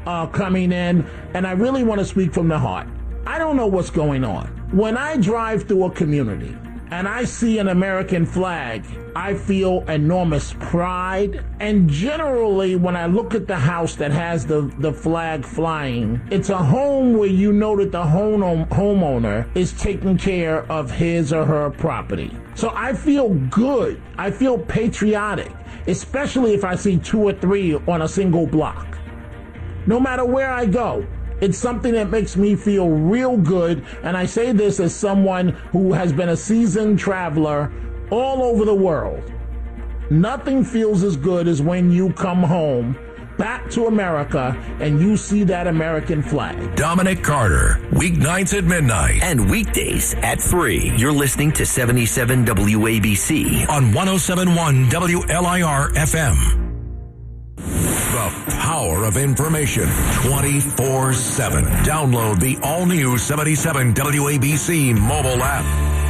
coming in, and I really want to speak from the heart. I don't know what's going on. When I drive through a community and I see an American flag, I feel enormous pride. And generally, when I look at the house that has the flag flying, it's a home where you know that the homeowner is taking care of his or her property. So I feel good. I feel patriotic, especially if I see 2 or 3 on a single block. No matter where I go, it's something that makes me feel real good, and I say this as someone who has been a seasoned traveler all over the world. Nothing feels as good as when you come home, back to America, and you see that American flag. Dominic Carter, weeknights at midnight and weekdays at 3. You're listening to 77 WABC on 107.1 WLIR FM. The power of information 24/7. Download the all-new 77 WABC mobile app.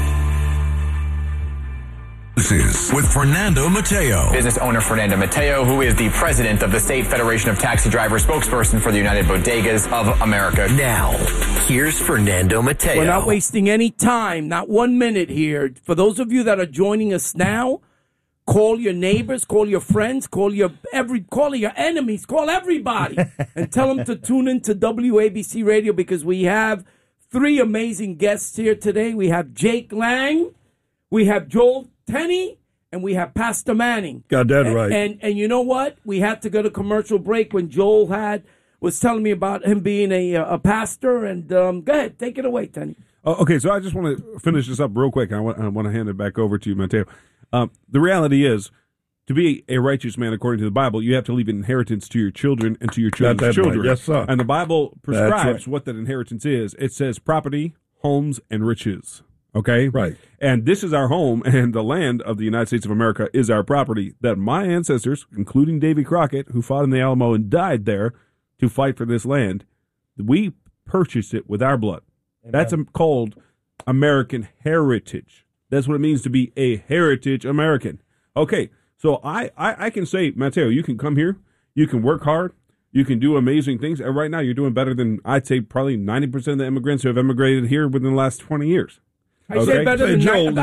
This is with Fernando Mateo. Business owner Fernando Mateo, who is the president of the State Federation of Taxi Drivers, spokesperson for the United Bodegas of America. Now, here's Fernando Mateo. We're not wasting any time, not 1 minute here. For those of you that are joining us now, call your neighbors, call your friends, call your enemies, call everybody, and tell them to tune in to WABC Radio, because we have 3 amazing guests here today. We have Jake Lang, we have Joel Tenney, and we have Pastor Manning. Got that right. And you know what? We had to go to commercial break when Joel was telling me about him being a pastor. And go ahead, take it away, Tenney. Okay, so I just want to finish this up real quick. I want to hand it back over to you, Mateo. The reality is, to be a righteous man according to the Bible, you have to leave an inheritance to your children and to your children's children. Right. Yes, sir. And the Bible prescribes what that inheritance is. It says property, homes, and riches. Okay? Right. And this is our home, and the land of the United States of America is our property that my ancestors, including Davy Crockett, who fought in the Alamo and died there to fight for this land, we purchased it with our blood. Amen. That's called American heritage. That's what it means to be a heritage American. Okay, so I can say, Mateo, you can come here, you can work hard, you can do amazing things, and right now you're doing better than, I'd say, probably 90% of the immigrants who have immigrated here within the last 20 years. I'd say better than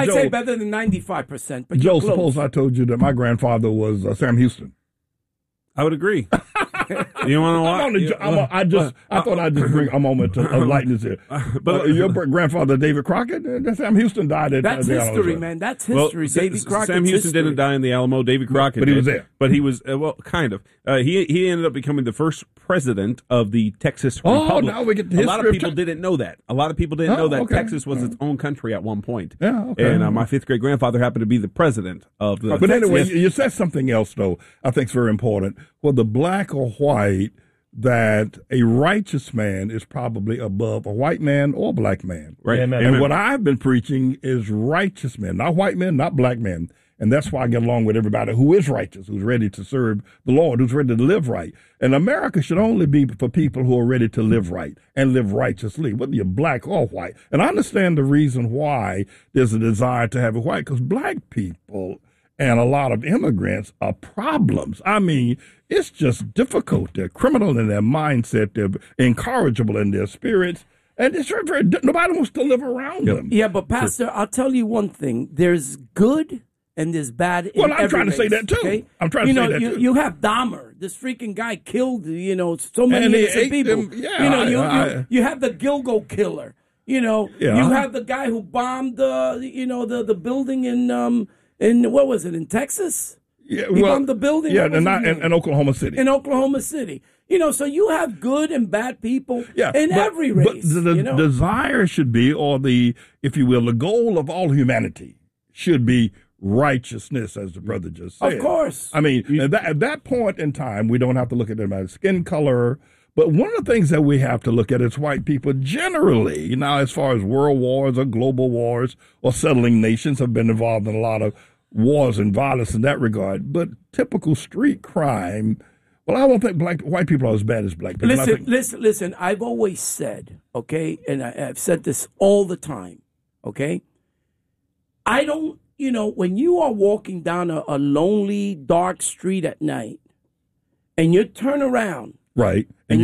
95%. But Joe, suppose I told you that my grandfather was Sam Houston. I would agree. You want to know why? I thought I'd just bring a moment of lightness here. But your grandfather, David Crockett, Sam Houston died at That's history, man. That's history. David Crockett. Sam Houston didn't die in the Alamo. David Crockett but he was there. But he was, kind of. He ended up becoming the first president of the Texas Republic. Oh, now we get the history. A lot of people didn't know that. A lot of people didn't know that Texas was its own country at one point. Yeah, okay. And my fifth great grandfather happened to be the president of the. But anyway, you said something else, though, I think is very important. Whether black or white, that a righteous man is probably above a white man or a black man. Right. Amen. And what I've been preaching is righteous men, not white men, not black men. And that's why I get along with everybody who is righteous, who's ready to serve the Lord, who's ready to live right. And America should only be for people who are ready to live right and live righteously, whether you're black or white. And I understand the reason why there's a desire to have it white, because black people and a lot of immigrants are problems. I mean, it's just difficult. They're criminal in their mindset. They're incorrigible in their spirits. And it's very, nobody wants to live around them. Yeah, but Pastor, I'll tell you one thing. There's good and there's bad in I'm trying to say that, too. Okay? I'm trying to say that, too. You have Dahmer. This freaking guy killed, so many innocent people. You have the Gilgo killer. You have the guy who bombed the building in what was it, in Texas? Yeah, he bombed the building. Yeah, in Oklahoma City. In Oklahoma City. So you have good and bad people in every race. But the desire should be, or if you will, the goal of all humanity should be righteousness, as the brother just said. Of course. I mean, at that point in time, we don't have to look at them as skin color. But one of the things that we have to look at is white people generally. Now, as far as world wars or global wars or settling nations have been involved in a lot of wars and violence in that regard. But typical street crime, well, I don't think white people are as bad as black people. Listen, I've always said, okay, and I've said this all the time, okay? I don't, when you are walking down a lonely, dark street at night and you turn around. Right.